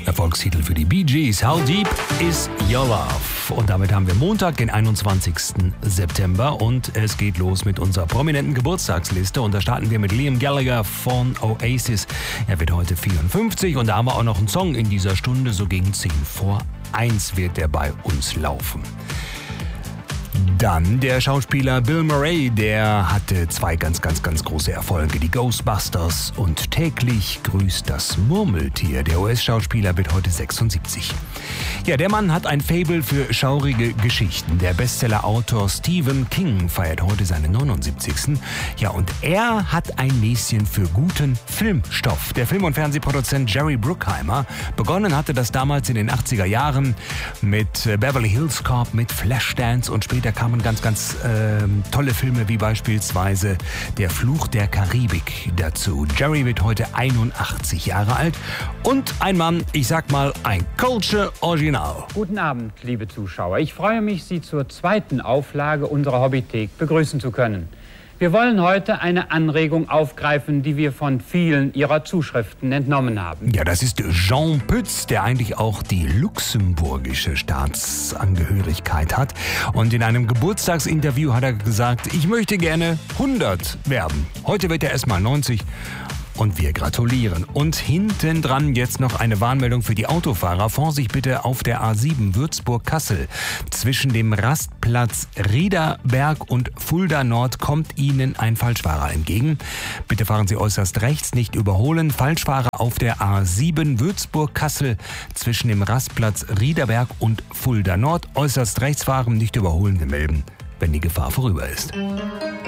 Erfolgstitel für die Bee Gees, How Deep Is Your Love? Und damit haben wir Montag, den 21. September und es geht los mit unserer prominenten Geburtstagsliste und da starten wir mit Liam Gallagher von Oasis. Er wird heute 54 und da haben wir auch noch einen Song in dieser Stunde, so gegen 10 vor 1 wird der bei uns laufen. Dann der Schauspieler Bill Murray, der hatte 2 ganz große Erfolge. Die Ghostbusters und Täglich grüßt das Murmeltier. Der US-Schauspieler wird heute 76. Ja, der Mann hat ein Faible für schaurige Geschichten. Der Bestseller-Autor Stephen King feiert heute seinen 79. Ja, und er hat ein Näschen für guten Filmstoff. Der Film- und Fernsehproduzent Jerry Bruckheimer. Begonnen hatte das damals in den 80er Jahren mit Beverly Hills Cop, mit Flashdance und später kamen ganz tolle Filme wie beispielsweise Der Fluch der Karibik dazu. Jerry wird heute 81 Jahre alt und ein Mann, ich sag mal, ein Culture Original. Guten Abend, liebe Zuschauer. Ich freue mich, Sie zur 2. Auflage unserer Hobbythek begrüßen zu können. Wir wollen heute eine Anregung aufgreifen, die wir von vielen Ihrer Zuschriften entnommen haben. Ja, das ist Jean Pütz, der eigentlich auch die luxemburgische Staatsangehörigkeit hat. Und in einem Geburtstagsinterview hat er gesagt, ich möchte gerne 100 werden. Heute wird er erstmal 90. Und wir gratulieren. Und hinten dran jetzt noch eine Warnmeldung für die Autofahrer. Vorsicht bitte auf der A7 Würzburg-Kassel. Zwischen dem Rastplatz Riederberg und Fulda Nord kommt Ihnen ein Falschfahrer entgegen. Bitte fahren Sie äußerst rechts, nicht überholen. Falschfahrer auf der A7 Würzburg-Kassel zwischen dem Rastplatz Riederberg und Fulda Nord. Äußerst rechts fahren, nicht überholen, melden, wenn die Gefahr vorüber ist.